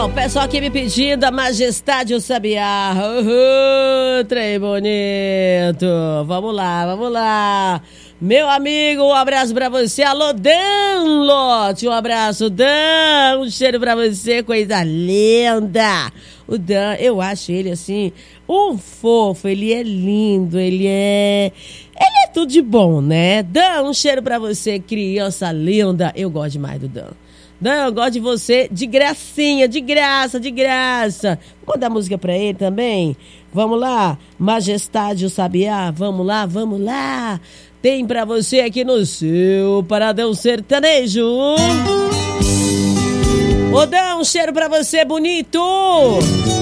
Ó, o pessoal aqui me pedindo a Majestade o Sabiá. Trem bonito. Vamos lá. Meu amigo, um abraço pra você. Alô, Dan Lote, um abraço, Dan. Um cheiro pra você, coisa linda. O Dan, eu acho ele assim, um fofo, ele é lindo, ele é tudo de bom, né? Dan, um cheiro pra você, criança linda. Eu gosto demais do Dan. Dan, eu gosto de você de gracinha, de graça. Vou dar música pra ele também. Vamos lá, Majestade o Sabiá, vamos lá. Tem pra você aqui no seu Paradão Sertanejo. Ô, Dan, um cheiro pra você, bonito.